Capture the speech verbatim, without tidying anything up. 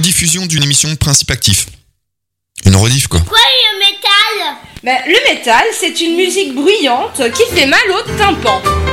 rediffusion d'une émission Principe Actif. Une rediff, quoi. Quoi, le métal? Ben, le métal, c'est une musique bruyante qui fait mal au tympan.